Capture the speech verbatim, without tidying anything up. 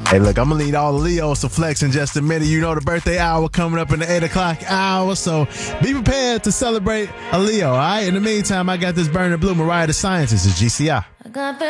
Hey, look, I'm going to lead all the Leos to flex in just a minute. You know the birthday hour coming up in the eight o'clock hour, so be prepared to celebrate a Leo, all right? In the meantime, I got this burning blue Mariah the Scientist. It's G C I. I got